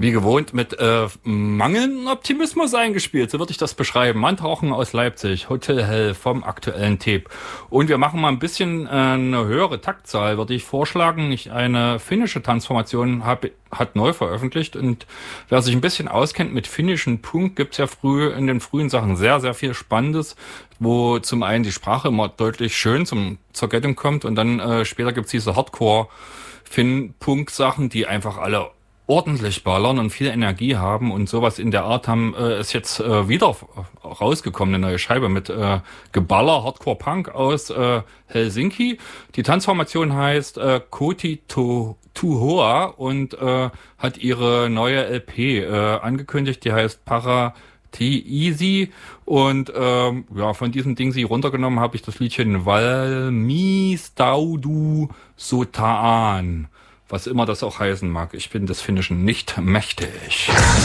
Wie gewohnt mit mangelndem Optimismus eingespielt, so würde ich das beschreiben. Mantauchen aus Leipzig, Hotel Hell vom aktuellen Tape. Und wir machen mal ein bisschen eine höhere Taktzahl, würde ich vorschlagen. Eine finnische Transformation hat neu veröffentlicht. Und wer sich ein bisschen auskennt mit finnischen Punk, gibt's ja in den frühen Sachen sehr, sehr viel Spannendes, wo zum einen die Sprache immer deutlich schön zur Geltung kommt. Und dann später gibt's diese Hardcore-Finn-Punk-Sachen, die einfach alle ordentlich ballern und viel Energie haben, und sowas in der Art ist jetzt wieder rausgekommen, eine neue Scheibe mit Geballer, Hardcore-Punk aus Helsinki. Die Transformation heißt Koti Tuhoa und hat ihre neue LP angekündigt, die heißt Paratiisi, und von diesem Ding sie runtergenommen habe ich das Liedchen Valmistaudu Sotaan. Was immer das auch heißen mag. Ich bin des Finnischen nicht mächtig.